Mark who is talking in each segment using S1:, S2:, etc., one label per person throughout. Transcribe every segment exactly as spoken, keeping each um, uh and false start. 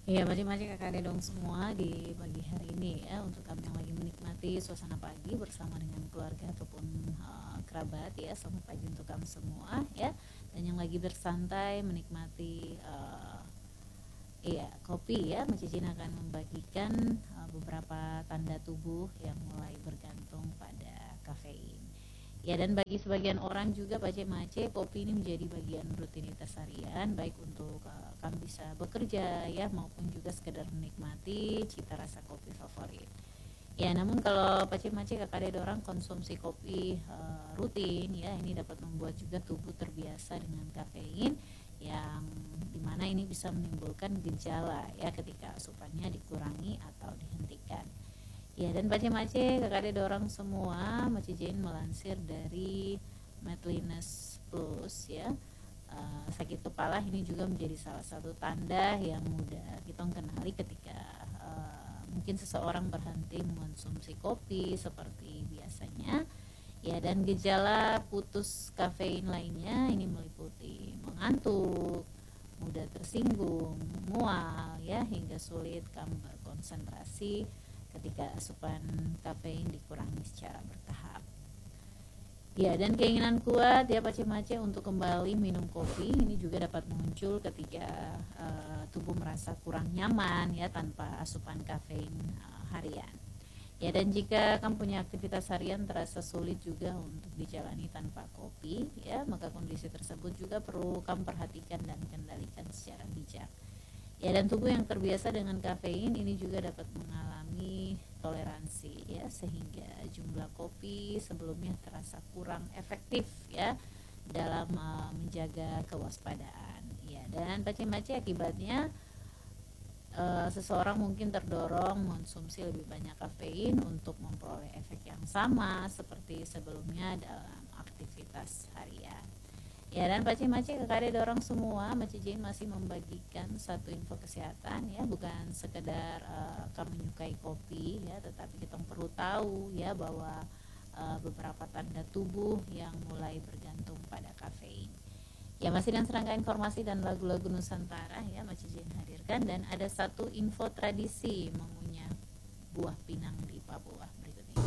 S1: Iya, macam-macam kakak ada dong semua di pagi hari ini ya, untuk kamu yang lagi menikmati suasana pagi bersama dengan keluarga ataupun uh, kerabat ya. Selamat pagi untuk kamu semua ya. Dan yang lagi bersantai menikmati uh, iya kopi ya, Macicin akan membagikan uh, beberapa tanda tubuh yang mulai bergantung pada kafein. Ya, dan bagi sebagian orang juga Pak Mace, kopi ini menjadi bagian rutinitas harian, baik untuk uh, kamu bisa bekerja ya, maupun juga sekedar menikmati cita rasa kopi favorit. Ya, namun kalau Pak Mace kakak ada orang konsumsi kopi uh, rutin ya, ini dapat membuat juga tubuh terbiasa dengan kafein, yang dimana ini bisa menimbulkan gejala ya ketika asupannya dikurangi atau dihentikan. Ya, dan Pak Mace kakak ada orang semua, Macicin melansir dari Medliness Plus ya, uh, sakit kepala ini juga menjadi salah satu tanda yang mudah kita kenali ketika uh, mungkin seseorang berhenti mengonsumsi kopi seperti biasanya ya. Dan gejala putus kafein lainnya ini meliputi mengantuk, mudah tersinggung, mual ya, hingga sulit kamu berkonsentrasi ketika asupan kafein dikurangi secara bertahap. Ya, dan keinginan kuat ya Pak Mace untuk kembali minum kopi ini juga dapat muncul ketika uh, tubuh merasa kurang nyaman ya tanpa asupan kafein uh, harian. Ya, dan jika kamu punya aktivitas harian terasa sulit juga untuk dijalani tanpa kopi ya, maka kondisi tersebut juga perlu kamu perhatikan dan kendalikan secara bijak. Ya, dan tubuh yang terbiasa dengan kafein ini juga dapat mengalami toleransi ya, sehingga jumlah kopi sebelumnya terasa kurang efektif ya dalam uh, menjaga kewaspadaan. Ya, dan Pak Mace akibatnya uh, seseorang mungkin terdorong mengonsumsi lebih banyak kafein untuk memperoleh efek yang sama seperti sebelumnya dalam aktivitas harian. Ya, dan Pak Mace kakak ada orang semua, Macicin masih membagikan satu info kesehatan ya, bukan sekedar uh, kamu menyukai kopi ya, tetapi kita perlu tahu ya bahwa uh, beberapa tanda tubuh yang mulai bergantung pada kafein. Ya, masih dengan serangkaian informasi dan lagu-lagu Nusantara ya, Macicin hadirkan, dan ada satu info tradisi mengunyah buah pinang di Papua berikut ini.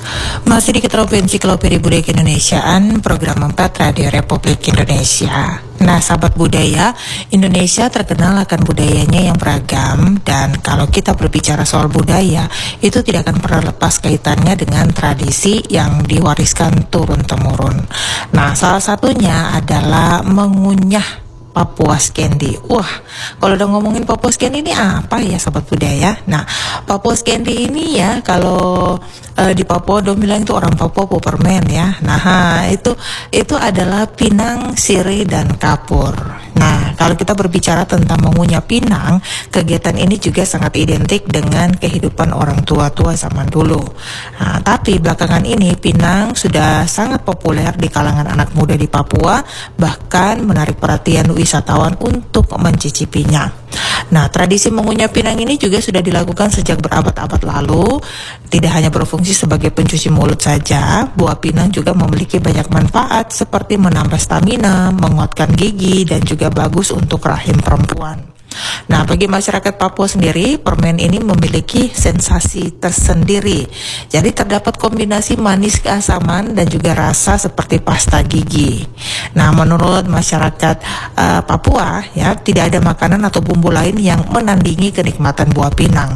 S2: Masih di Keteropen Ensiklopedia Budaya Keindonesiaan, program empat Radio Republik Indonesia. Nah, sahabat budaya, Indonesia terkenal akan budayanya yang beragam, dan kalau kita berbicara soal budaya, itu tidak akan pernah lepas kaitannya dengan tradisi yang diwariskan turun-temurun. Nah, salah satunya adalah mengunyah Papuas Candy. Wah, kalau udah ngomongin Papuas Candy ini apa ya sahabat budaya? Nah, Papuas Candy ini ya, kalau uh, di Papua dong bilang itu orang Papua Popermen ya. Nah, itu itu adalah pinang, sirih, dan kapur. Nah, kalau kita berbicara tentang mengunyah pinang, kegiatan ini juga sangat identik dengan kehidupan orang tua-tua zaman dulu. Nah, tapi belakangan ini pinang sudah sangat populer di kalangan anak muda di Papua, bahkan menarik perhatian wisatawan untuk mencicipinya. Nah, tradisi mengunyah pinang ini juga sudah dilakukan sejak berabad-abad lalu. Tidak hanya berfungsi sebagai pencuci mulut saja, buah pinang juga memiliki banyak manfaat seperti menambah stamina, menguatkan gigi, dan juga bagus untuk rahim perempuan. Nah, bagi masyarakat Papua sendiri, permen ini memiliki sensasi tersendiri. Jadi terdapat kombinasi manis keasaman dan juga rasa seperti pasta gigi. Nah, menurut masyarakat uh, Papua ya, tidak ada makanan atau bumbu lain yang menandingi kenikmatan buah pinang.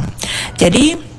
S2: Jadi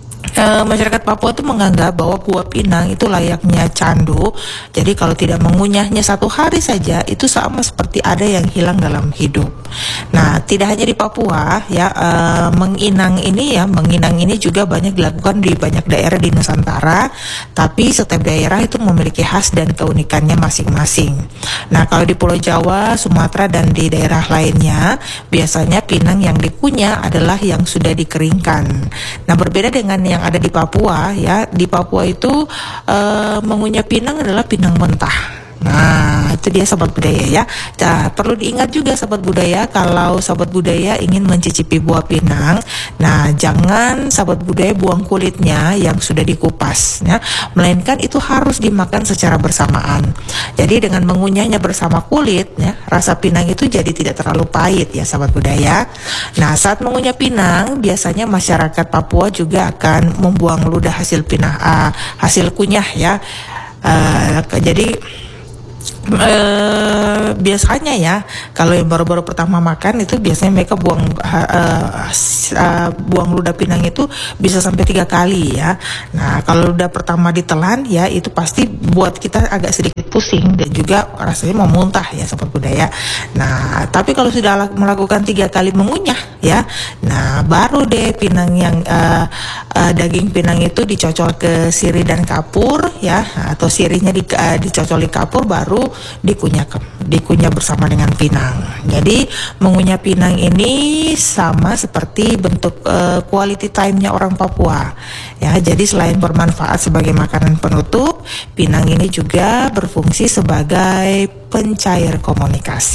S2: Uh, masyarakat Papua itu menganggap bahwa buah pinang itu layaknya candu. Jadi kalau tidak mengunyahnya satu hari saja, itu sama seperti ada yang hilang dalam hidup. Nah, tidak hanya di Papua ya, uh, menginang ini ya, menginang ini juga banyak dilakukan di banyak daerah di Nusantara. Tapi setiap daerah itu memiliki khas dan keunikannya masing-masing. Nah, kalau di Pulau Jawa, Sumatera, dan di daerah lainnya, biasanya pinang yang dikunyah adalah yang sudah dikeringkan. Nah, berbeda dengan yang ada di Papua ya, di Papua itu uh, mengunyah pinang adalah pinang mentah. Nah, itu dia sobat budaya ya. Nah, perlu diingat juga sobat budaya, kalau sobat budaya ingin mencicipi buah pinang, nah jangan sobat budaya buang kulitnya yang sudah dikupas ya, melainkan itu harus dimakan secara bersamaan. Jadi dengan mengunyahnya bersama kulit ya, rasa pinang itu jadi tidak terlalu pahit ya sobat budaya. Nah, saat mengunyah pinang, biasanya masyarakat Papua juga akan membuang ludah hasil pinang, uh, hasil kunyah ya. Uh, jadi Uh, biasanya ya, kalau yang baru-baru pertama makan itu biasanya mereka buang uh, uh, buang ludah pinang itu bisa sampai tiga kali ya. Nah, kalau ludah pertama ditelan ya, itu pasti buat kita agak sedikit pusing dan juga rasanya mau muntah ya sobat budaya. Nah, tapi kalau sudah melakukan tiga kali mengunyah ya, nah baru deh pinang yang uh, uh, daging pinang itu dicocol ke sirih dan kapur ya, atau sirihnya di, uh, dicocol di kapur, baru dikunyah dikunyah bersama dengan pinang. Jadi mengunyah pinang ini sama seperti bentuk uh, quality time-nya orang Papua ya. Jadi selain bermanfaat sebagai makanan penutup, pinang ini juga berfungsi sebagai pencair komunikasi.